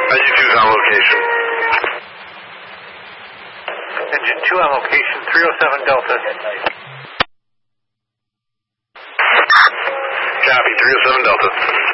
Engine 2's on location. Engine 2 on location, 307 Delta. Copy, 307 Delta.